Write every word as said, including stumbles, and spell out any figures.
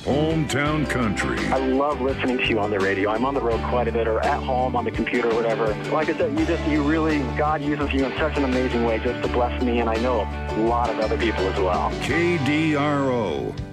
Hometown Country. I love listening to you on the radio. I'm on the road quite a bit, or at home on the computer or whatever. Like I said, you just, you really, God uses you in such an amazing way just to bless me, and I know a lot of other people as well. K D R O.